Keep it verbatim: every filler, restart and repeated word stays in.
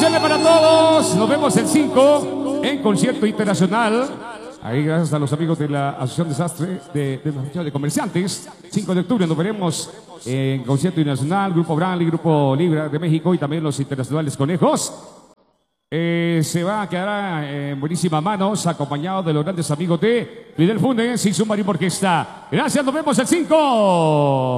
Échale para todos. Nos vemos el cinco en concierto internacional. Ahí gracias a los amigos de la Asociación Desastre de, de, de, de Comerciantes. cinco de octubre nos veremos en concierto internacional. Grupo Branly, Grupo Libra de México y también los internacionales Conejos. Eh, se va a quedar en buenísimas manos, acompañado de los grandes amigos de Fidel Funes y su Marín Orquesta. Gracias, nos vemos el cinco.